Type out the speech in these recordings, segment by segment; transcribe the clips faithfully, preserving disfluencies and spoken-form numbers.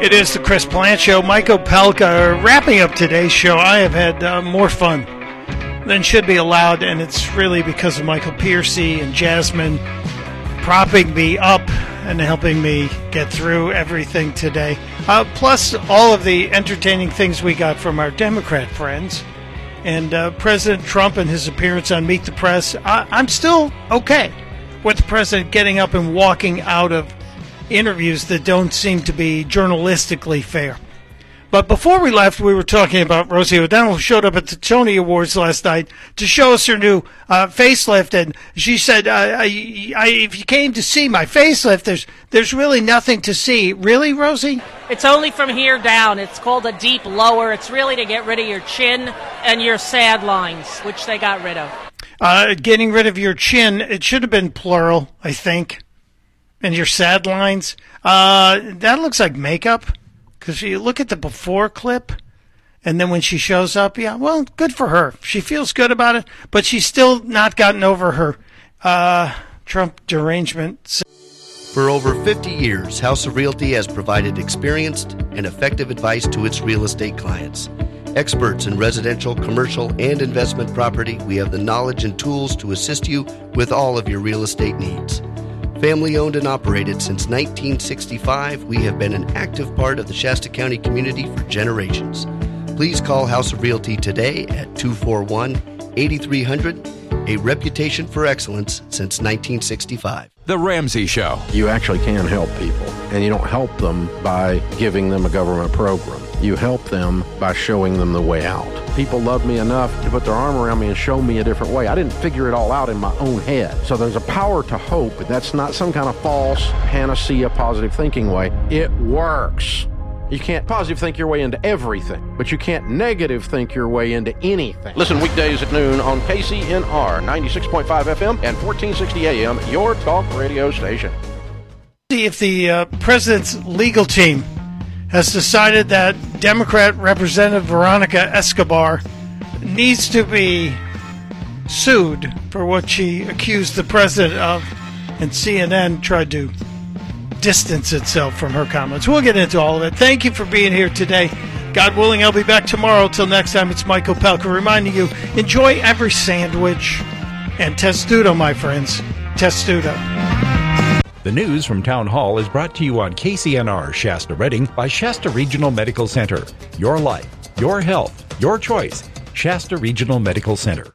It is the Chris Plant Show. Mike Opelka wrapping up today's show. I have had uh, more fun than should be allowed, and it's really because of Michael Piercy and Jasmine propping me up and helping me get through everything today. Uh, plus all of the entertaining things we got from our Democrat friends. And uh, President Trump and his appearance on Meet the Press. I- I'm still okay with the president getting up and walking out of interviews that don't seem to be journalistically fair. But before we left, we were talking about Rosie O'Donnell, who showed up at the Tony Awards last night to show us her new uh, facelift, and she said, uh, I, I, if you came to see my facelift, there's there's really nothing to see. Really, Rosie? It's only from here down. It's called a deep lower. It's really to get rid of your chin and your sad lines, which they got rid of. Uh, getting rid of your chin, it should have been plural, I think. And your sad lines, uh, that looks like makeup. Because you look at the before clip, and then when she shows up, yeah, well, good for her. She feels good about it, but she's still not gotten over her uh, Trump derangement. For over fifty years, House of Realty has provided experienced and effective advice to its real estate clients. Experts in residential, commercial, and investment property, we have the knowledge and tools to assist you with all of your real estate needs. Family owned and operated since nineteen sixty-five, we have been an active part of the Shasta County community for generations. Please call House of Realty today at two four one, eight three zero zero, a reputation for excellence since nineteen sixty-five. The Ramsey Show. You actually can help people, and you don't help them by giving them a government program. You help them by showing them the way out. People love me enough to put their arm around me and show me a different way. I didn't figure it all out in my own head. So there's a power to hope, and that's not some kind of false panacea positive thinking way. It works. You can't positive think your way into everything, but you can't negative think your way into anything. Listen weekdays at noon on K C N R ninety-six point five F M and fourteen sixty A M, your talk radio station. See if the uh, president's legal team has decided that Democrat Representative Veronica Escobar needs to be sued for what she accused the president of, and C N N tried to distance itself from her comments. We'll get into all of it. Thank you for being here today. God willing, I'll be back tomorrow. Till next time, it's Mike Opelka reminding you, enjoy every sandwich. And testudo, my friends. Testudo. The news from Town Hall is brought to you on K C N R Shasta Redding by Shasta Regional Medical Center. Your life, your health, your choice. Shasta Regional Medical Center.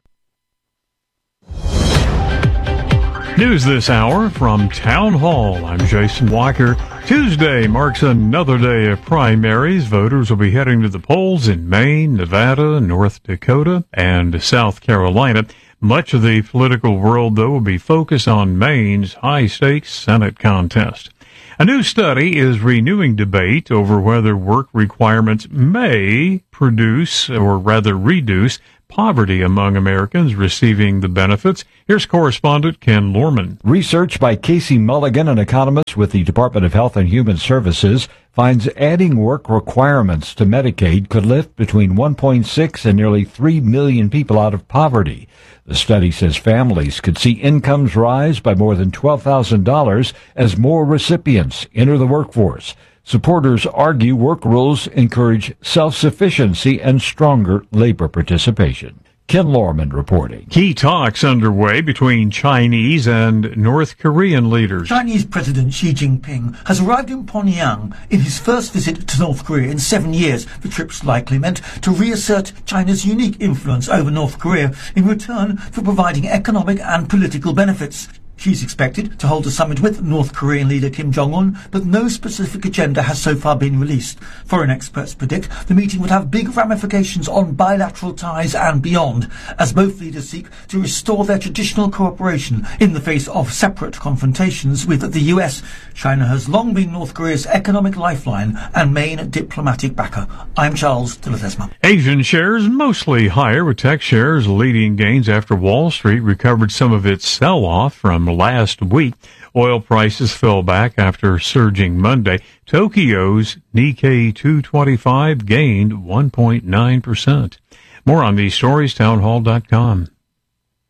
News this hour from Town Hall. I'm Jason Walker. Tuesday marks another day of primaries. Voters will be heading to the polls in Maine, Nevada, North Dakota, and South Carolina. Much of the political world, though, will be focused on Maine's high-stakes Senate contest. A new study is renewing debate over whether work requirements may produce, or rather reduce, poverty among Americans receiving the benefits. Here's correspondent Ken Lorman. Research by Casey Mulligan, an economist with the Department of Health and Human Services, finds adding work requirements to Medicaid could lift between one point six and nearly three million people out of poverty. The study says families could see incomes rise by more than twelve thousand dollars as more recipients enter the workforce. Supporters argue work rules encourage self-sufficiency and stronger labor participation. Ken Lorman reporting. Key talks underway between Chinese and North Korean leaders. Chinese President Xi Jinping has arrived in Pyongyang in his first visit to North Korea in seven years. The trip's likely meant to reassert China's unique influence over North Korea in return for providing economic and political benefits. She's expected to hold a summit with North Korean leader Kim Jong-un, but no specific agenda has so far been released. Foreign experts predict the meeting would have big ramifications on bilateral ties and beyond, as both leaders seek to restore their traditional cooperation in the face of separate confrontations with the U S. China has long been North Korea's economic lifeline and main diplomatic backer. I'm Charles de Ledesma. Asian shares mostly higher, with tech shares leading gains after Wall Street recovered some of its sell-off from last week. Oil prices fell back after surging Monday. Tokyo's Nikkei two twenty-five gained one point nine percent. More on these stories, townhall dot com.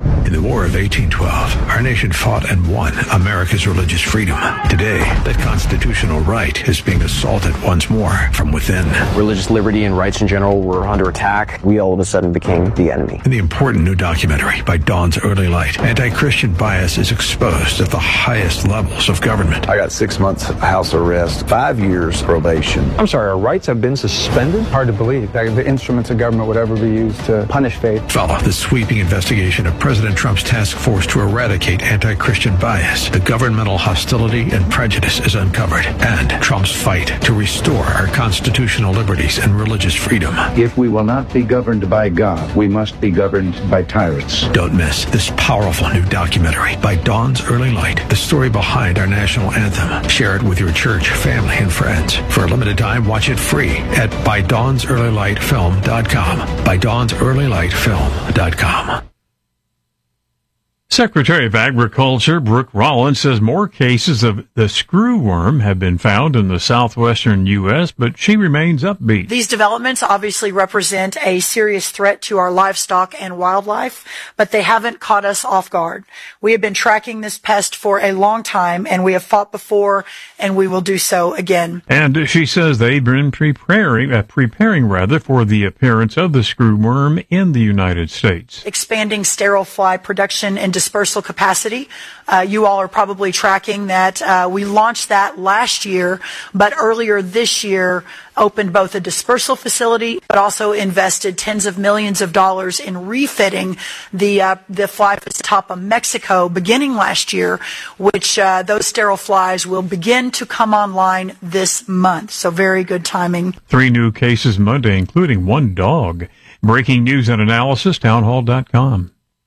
In the War of eighteen twelve, our nation fought and won America's religious freedom. Today, that constitutional right is being assaulted once more from within. Religious liberty and rights in general were under attack. We all of a sudden became the enemy. In the important new documentary by Dawn's Early Light, anti-Christian bias is exposed at the highest levels of government. I got six months house arrest, five years probation. I'm sorry, our rights have been suspended? Hard to believe that the instruments of government would ever be used to punish faith. Follow the sweeping investigation of President Trump's task force to eradicate anti-Christian bias. The governmental hostility and prejudice is uncovered, and Trump's fight to restore our constitutional liberties and religious freedom. If we will not be governed by God, we must be governed by tyrants. Don't miss this powerful new documentary by Dawn's Early Light, the story behind our national anthem. Share it with your church, family, and friends. For a limited time, watch it free at by dawns early light film dot com. by dawns early light film dot com. Secretary of Agriculture Brooke Rollins says more cases of the screwworm have been found in the southwestern U S, but she remains upbeat. These developments obviously represent a serious threat to our livestock and wildlife, but they haven't caught us off guard. We have been tracking this pest for a long time, and we have fought before, and we will do so again. And she says they've been preparing, uh, preparing rather, for the appearance of the screwworm in the United States. Expanding sterile fly production and dispersal capacity. Uh, you all are probably tracking that. Uh, we launched that last year, but earlier this year opened both a dispersal facility, but also invested tens of millions of dollars in refitting the uh, the fly facility top of Mexico beginning last year, which uh, those sterile flies will begin to come online this month. So very good timing. Three new cases Monday, including one dog. Breaking news and analysis, townhall dot com.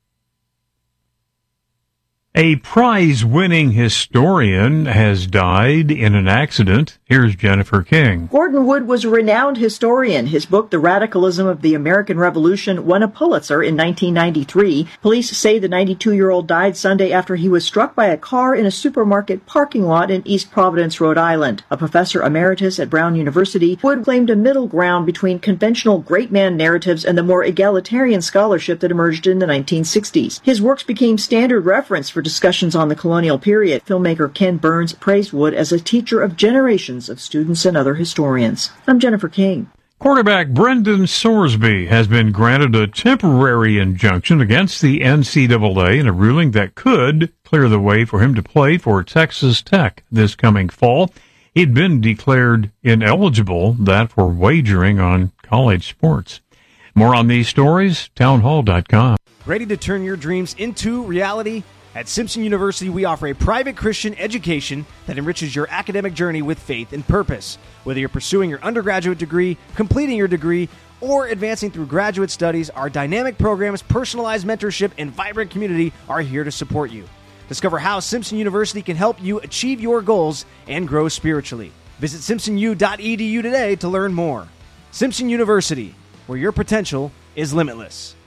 A prize-winning historian has died in an accident. Here's Jennifer King. Gordon Wood was a renowned historian. His book, The Radicalism of the American Revolution, won a Pulitzer in nineteen ninety-three. Police say the ninety-two-year-old died Sunday after he was struck by a car in a supermarket parking lot in East Providence, Rhode Island. A professor emeritus at Brown University, Wood claimed a middle ground between conventional great man narratives and the more egalitarian scholarship that emerged in the nineteen sixties. His works became standard reference for discussions on the colonial period. Filmmaker Ken Burns praised Wood as a teacher of generations of students and other historians. I'm Jennifer King. Quarterback Brendan Sorsby has been granted a temporary injunction against the N C double A in a ruling that could clear the way for him to play for Texas Tech this coming fall. He'd been declared ineligible, that for wagering on college sports. More on these stories, townhall dot com. Ready to turn your dreams into reality? At Simpson University, we offer a private Christian education that enriches your academic journey with faith and purpose. Whether you're pursuing your undergraduate degree, completing your degree, or advancing through graduate studies, our dynamic programs, personalized mentorship, and vibrant community are here to support you. Discover how Simpson University can help you achieve your goals and grow spiritually. Visit simpson u dot e d u today to learn more. Simpson University, where your potential is limitless.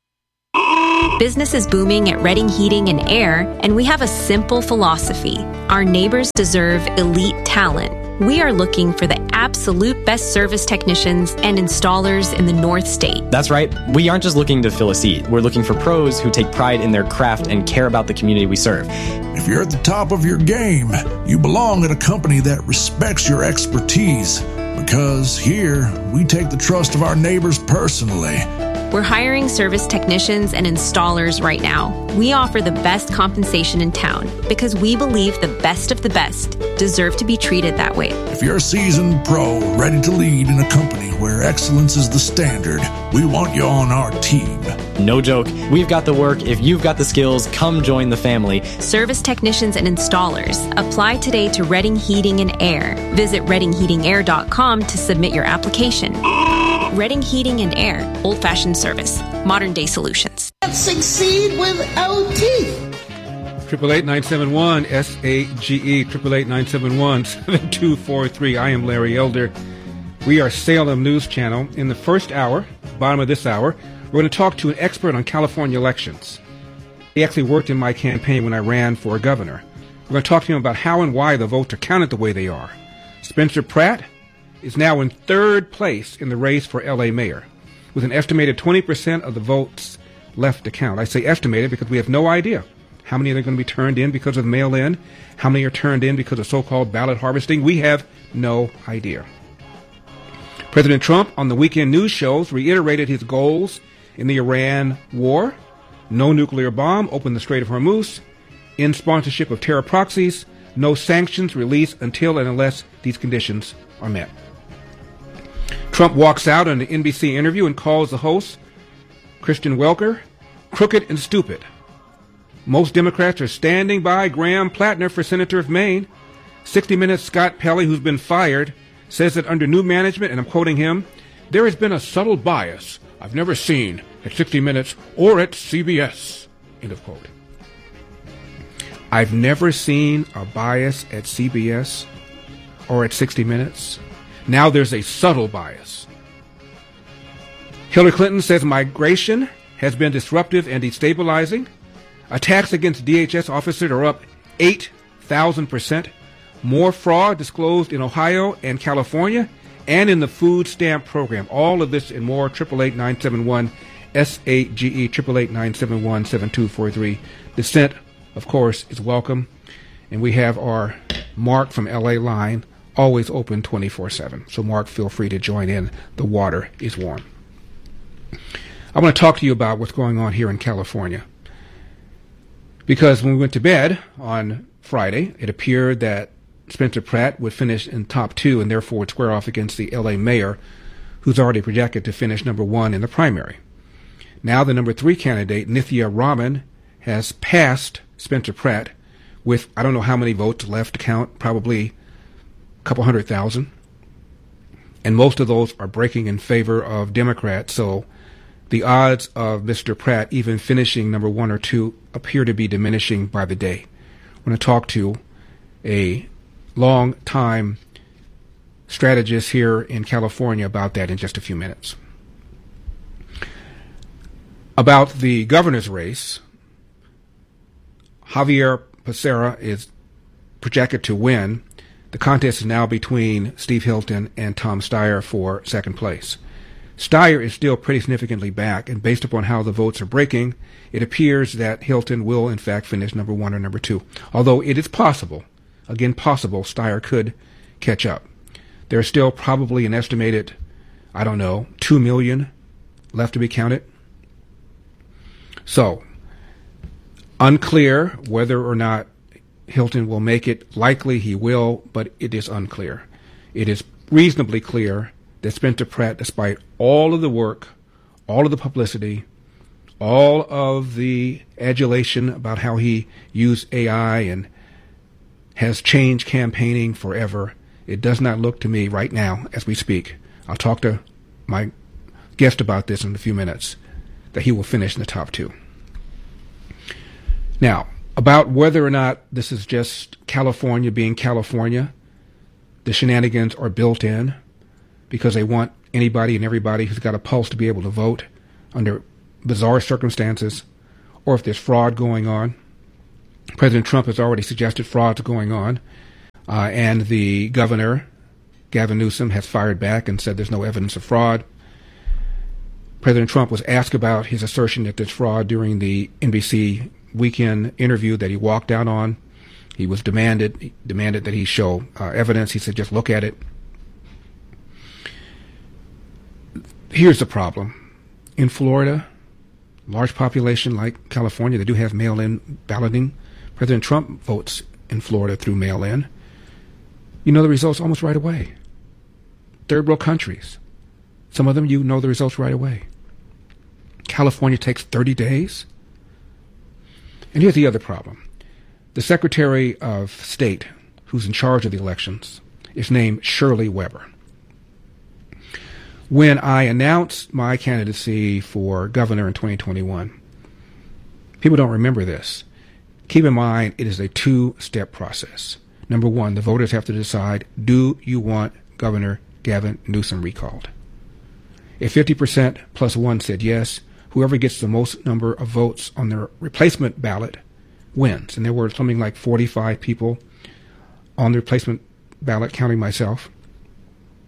Business is booming at Redding Heating and Air, and we have a simple philosophy. Our neighbors deserve elite talent. We are looking for the absolute best service technicians and installers in the North State. That's right. We aren't just looking to fill a seat. We're looking for pros who take pride in their craft and care about the community we serve. If you're at the top of your game, you belong at a company that respects your expertise, because here we take the trust of our neighbors personally. We're hiring service technicians and installers right now. We offer the best compensation in town because we believe the best of the best deserve to be treated that way. If you're a seasoned pro ready to lead in a company where excellence is the standard, we want you on our team. No joke. We've got the work. If you've got the skills, come join the family. Service technicians and installers. Apply today to Redding Heating and Air. Visit redding heating air dot com to submit your application. Redding Heating and Air. Old-fashioned service. Modern-day solutions. Succeed without teeth. Triple eight nine seven one S A G E. Triple eight nine seven one seven two four three. I am Larry Elder. We are Salem News Channel. In the first hour, bottom of this hour, we're going to talk to an expert on California elections. He actually worked in my campaign when I ran for governor. We're going to talk to him about how and why the votes are counted the way they are. Spencer Pratt is now in third place in the race for L A mayor, with an estimated twenty percent of the votes left to count. I say estimated because we have no idea how many are going to be turned in because of mail-in, how many are turned in because of so-called ballot harvesting. We have no idea. President Trump on the weekend news shows reiterated his goals in the Iran war: no nuclear bomb, open the Strait of Hormuz, end sponsorship of terror proxies, no sanctions released until and unless these conditions are met. Trump walks out on an N B C interview and calls the host, Christian Welker, crooked and stupid. Most Democrats are standing by Graham Plattner for Senator of Maine. sixty minutes Scott Pelley, who's been fired, says that under new management, and I'm quoting him, there has been a subtle bias I've never seen at sixty minutes or at C B S, end of quote. I've never seen a bias at C B S or at sixty minutes. Now there's a subtle bias. Hillary Clinton says migration has been disruptive and destabilizing. Attacks against D H S officers are up eight thousand percent. More fraud disclosed in Ohio and California and in the food stamp program. All of this and more. eight eight eight, nine seven one, S A G E, eight eight eight, nine seven one, seven two four three. Dissent, of course, is welcome. And we have our Mark from L A line always open twenty-four seven. So, Mark, feel free to join in. The water is warm. I want to talk to you about what's going on here in California. Because when we went to bed on Friday, it appeared that Spencer Pratt would finish in top two and therefore would square off against the L A mayor, who's already projected to finish number one in the primary. Now the number three candidate, Nithya Raman, has passed Spencer Pratt with I don't know how many votes left to count, probably a couple hundred thousand. And most of those are breaking in favor of Democrats, so the odds of Mister Pratt even finishing number one or two appear to be diminishing by the day. I'm going to talk to a long-time strategist here in California about that in just a few minutes. About the governor's race, Javier Becerra is projected to win. The contest is now between Steve Hilton and Tom Steyer for second place. Steyer is still pretty significantly back, and based upon how the votes are breaking, it appears that Hilton will, in fact, finish number one or number two. Although it is possible, again possible, Steyer could catch up. There are still probably an estimated, I don't know, two million left to be counted. So, unclear whether or not Hilton will make it. Likely he will, but it is unclear. It is reasonably clear that Spencer Pratt, despite all of the work, all of the publicity, all of the adulation about how he used A I and has changed campaigning forever, it does not look to me right now as we speak, I'll talk to my guest about this in a few minutes, that he will finish in the top two. Now, about whether or not this is just California being California, the shenanigans are built in because they want anybody and everybody who's got a pulse to be able to vote under bizarre circumstances, or if there's fraud going on. President Trump has already suggested fraud's going on, uh, and the governor, Gavin Newsom, has fired back and said there's no evidence of fraud. President Trump was asked about his assertion that there's fraud during the N B C weekend interview that he walked out on. He was demanded he demanded that he show uh, evidence. He said, just look at it. Here's the problem. In Florida, large population like California, they do have mail-in balloting. President Trump votes in Florida through mail-in. You know the results almost right away. Third world countries, some of them you know the results right away. California takes thirty days. And here's the other problem. The Secretary of State, who's in charge of the elections, is named Shirley Weber. When I announced my candidacy for governor in twenty twenty-one, people don't remember this. Keep in mind, it is a two-step process. Number one, the voters have to decide, do you want Governor Gavin Newsom recalled? If fifty percent plus one said yes, whoever gets the most number of votes on their replacement ballot wins. And there were something like forty-five people on the replacement ballot, counting myself.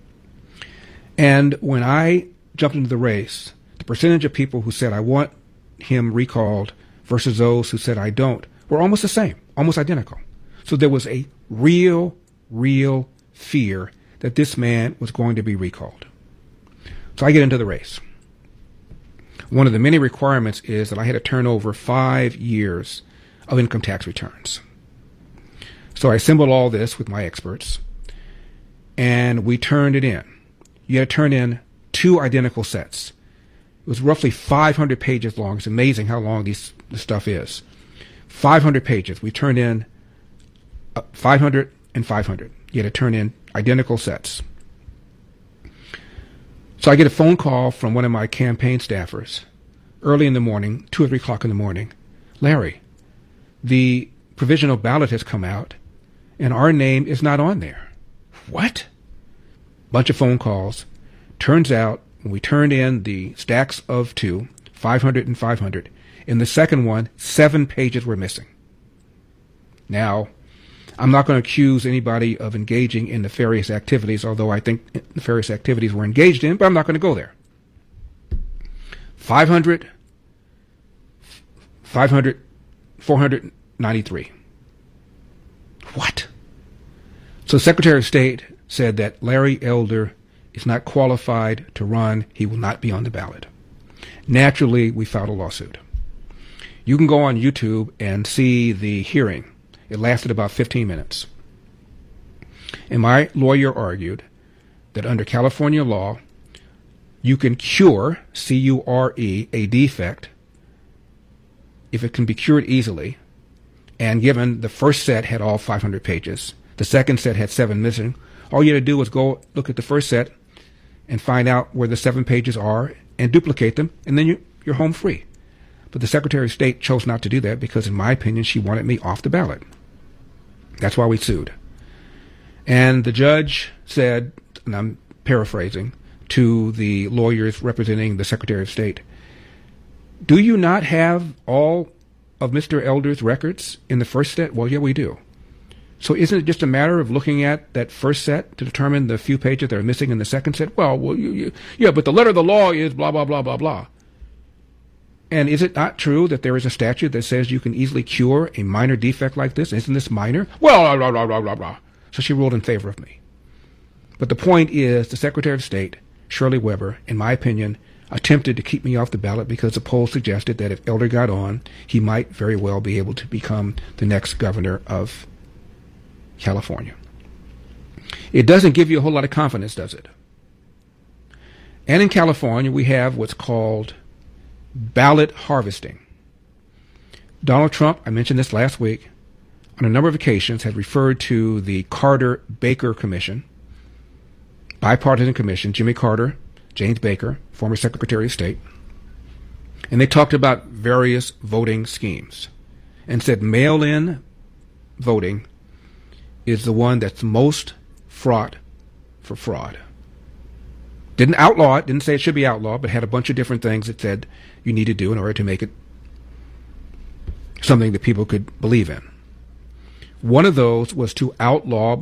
And when I jumped into the race, the percentage of people who said, I want him recalled versus those who said I don't were almost the same, almost identical. So there was a real, real fear that this man was going to be recalled. So I get into the race. One of the many requirements is that I had to turn over five years of income tax returns. So I assembled all this with my experts, and we turned it in. You had to turn in two identical sets. It was roughly five hundred pages long. It's amazing how long these, this stuff is. five hundred pages. We turned in uh, five hundred and five hundred. You had to turn in identical sets. So I get a phone call from one of my campaign staffers early in the morning, two or three o'clock in the morning. Larry, the provisional ballot has come out, and our name is not on there. What? Bunch of phone calls. Turns out, when we turned in the stacks of two, five hundred and five hundred, in the second one, seven pages were missing. Now, I'm not going to accuse anybody of engaging in nefarious activities, although I think nefarious activities were engaged in, but I'm not going to go there. five hundred, five hundred, four hundred ninety-three. What? So the Secretary of State said that Larry Elder is not qualified to run. He will not be on the ballot. Naturally, we filed a lawsuit. You can go on YouTube and see the hearing. It lasted about fifteen minutes. And my lawyer argued that under California law, you can cure, C U R E, a defect if it can be cured easily. And given the first set had all five hundred pages, the second set had seven missing, all you had to do was go look at the first set and find out where the seven pages are and duplicate them, and then you, you're home free. But the Secretary of State chose not to do that because, in my opinion, she wanted me off the ballot. That's why we sued. And the judge said, and I'm paraphrasing, to the lawyers representing the Secretary of State, do you not have all of Mister Elder's records in the first set? Well, yeah, we do. So isn't it just a matter of looking at that first set to determine the few pages that are missing in the second set? Well, well you, you, yeah, but the letter of the law is blah, blah, blah, blah, blah. And is it not true that there is a statute that says you can easily cure a minor defect like this? Isn't this minor? Well, blah, blah, blah, blah, blah, blah. So she ruled in favor of me. But the point is, the Secretary of State, Shirley Weber, in my opinion, attempted to keep me off the ballot because the poll suggested that if Elder got on, he might very well be able to become the next governor of California. It doesn't give you a whole lot of confidence, does it? And in California, we have what's called ballot harvesting. Donald Trump, I mentioned this last week, on a number of occasions had referred to the Carter-Baker Commission, bipartisan commission, Jimmy Carter, James Baker, former Secretary of State, and they talked about various voting schemes and said mail-in voting is the one that's most fraught for fraud. Didn't outlaw it, didn't say it should be outlawed, but had a bunch of different things that said you need to do in order to make it something that people could believe in. One of those was to outlaw